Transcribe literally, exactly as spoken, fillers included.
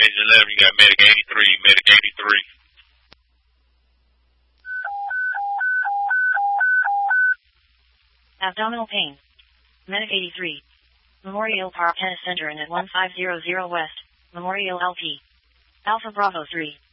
Engine eleven, you got Medic eighty-three, Medic eighty-three. Abdominal pain. Medic eighty-three. Memorial Park Tennis Center in at one five zero zero West, Memorial L P. Alpha Bravo three.